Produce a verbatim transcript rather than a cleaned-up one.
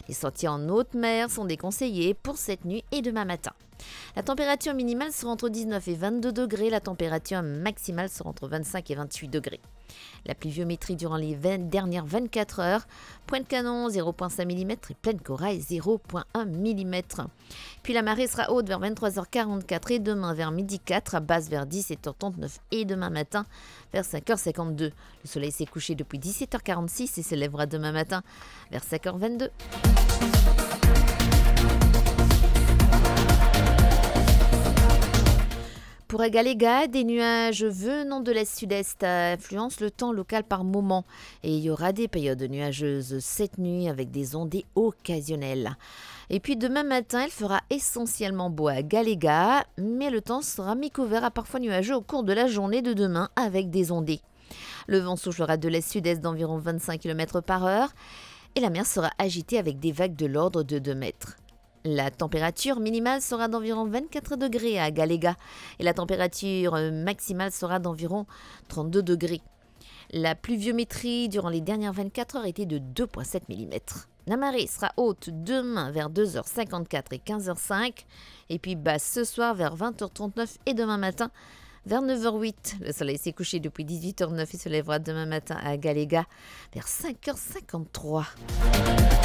Les sorties en haute mer sont déconseillées pour cette nuit et demain matin. La température minimale sera entre dix-neuf et vingt-deux degrés, la température maximale sera entre vingt-cinq et vingt-huit degrés. La pluviométrie durant les vingt dernières vingt-quatre heures, Pointe-Canon zéro virgule cinq millimètres et Plaine Corail zéro virgule un millimètre. Puis la marée sera haute vers vingt-trois heures quarante-quatre et demain vers midi quatre, basse vers dix-sept heures trente-neuf et demain matin vers cinq heures cinquante-deux. Le soleil s'est couché depuis dix-sept heures quarante-six et se lèvera demain matin vers cinq heures vingt-deux. Pour Agaléga, des nuages venant de l'est-sud-est influencent le temps local par moment et il y aura des périodes nuageuses cette nuit avec des ondées occasionnelles. Et puis demain matin, il fera essentiellement beau à Galéga, mais le temps sera mi-couvert à parfois nuageux au cours de la journée de demain avec des ondées. Le vent soufflera de l'est-sud-est d'environ vingt-cinq kilomètres par heure et la mer sera agitée avec des vagues de l'ordre de deux mètres. La température minimale sera d'environ vingt-quatre degrés à Galéga et la température maximale sera d'environ trente-deux degrés. La pluviométrie durant les dernières vingt-quatre heures était de deux virgule sept millimètres. La marée sera haute demain vers deux heures cinquante-quatre et quinze heures cinq et puis basse ce soir vers vingt heures trente-neuf et demain matin vers neuf heures huit. Le soleil s'est couché depuis dix-huit heures neuf et se lèvera demain matin à Galéga vers cinq heures cinquante-trois.